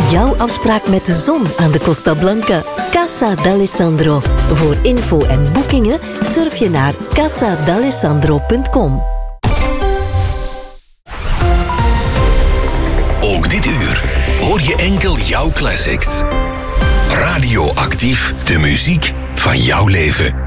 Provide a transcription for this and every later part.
Jouw afspraak met de zon aan de Costa Blanca. Casa d'Alessandro. Voor info en boekingen surf je naar casadalessandro.com. Ook dit uur hoor je enkel jouw classics. Radioactief, de muziek van jouw leven.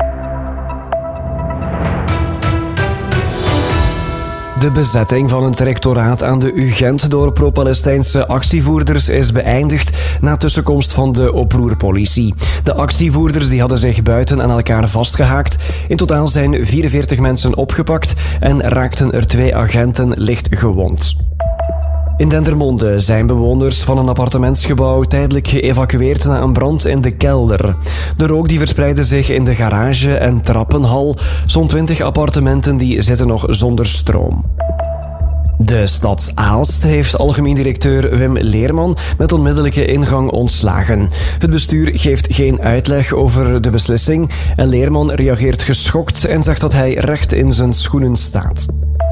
De bezetting van het rectoraat aan de UGent door pro-Palestijnse actievoerders is beëindigd na tussenkomst van de oproerpolitie. De actievoerders die hadden zich buiten aan elkaar vastgehaakt. In totaal zijn 44 mensen opgepakt en raakten er 2 agenten licht gewond. In Dendermonde zijn bewoners van een appartementsgebouw tijdelijk geëvacueerd na een brand in de kelder. De rook die verspreidde zich in de garage en trappenhal. Zo'n 20 appartementen die zitten nog zonder stroom. De stad Aalst heeft algemeen directeur Wim Leerman met onmiddellijke ingang ontslagen. Het bestuur geeft geen uitleg over de beslissing en Leerman reageert geschokt en zegt dat hij recht in zijn schoenen staat.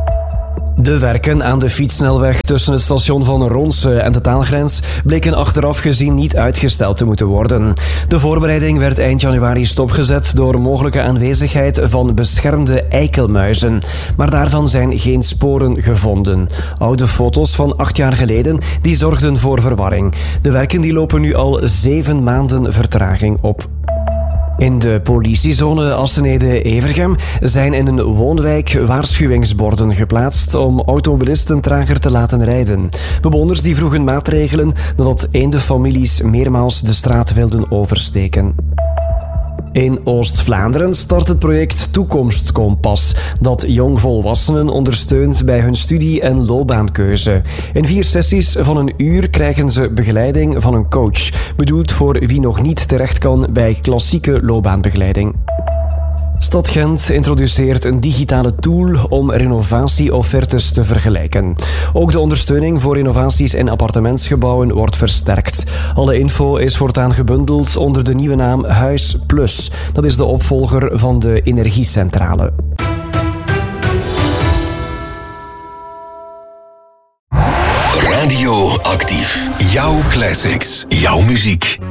De werken aan de fietssnelweg tussen het station van Ronse en de taalgrens bleken achteraf gezien niet uitgesteld te moeten worden. De voorbereiding werd eind januari stopgezet door mogelijke aanwezigheid van beschermde eikelmuizen. Maar daarvan zijn geen sporen gevonden. Oude foto's van 8 jaar geleden die zorgden voor verwarring. De werken die lopen nu al 7 maanden vertraging op. In de politiezone Assenede-Evergem zijn in een woonwijk waarschuwingsborden geplaatst om automobilisten trager te laten rijden. Bewoners die vroegen maatregelen nadat eendefamilies meermaals de straat wilden oversteken. In Oost-Vlaanderen start het project Toekomstkompas, dat jongvolwassenen ondersteunt bij hun studie- en loopbaankeuze. In 4 sessies van 1 uur krijgen ze begeleiding van een coach, bedoeld voor wie nog niet terecht kan bij klassieke loopbaanbegeleiding. Stad Gent introduceert een digitale tool om renovatieoffertes te vergelijken. Ook de ondersteuning voor renovaties in appartementsgebouwen wordt versterkt. Alle info is voortaan gebundeld onder de nieuwe naam Huis Plus. Dat is de opvolger van de Energiecentrale. Radioactief. Jouw classics. Jouw muziek.